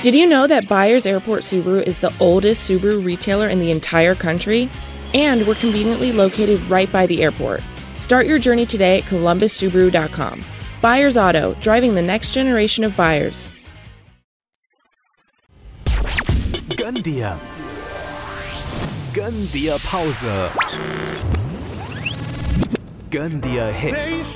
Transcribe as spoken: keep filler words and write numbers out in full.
Did you know that Byers Airport Subaru is the oldest Subaru retailer in the entire country? And we're conveniently located right by the airport. Start your journey today at columbus subaru dot com. Byers Auto, driving the next generation of buyers. Gönn dir. Gönn dir Pause. Gönn dir Hits.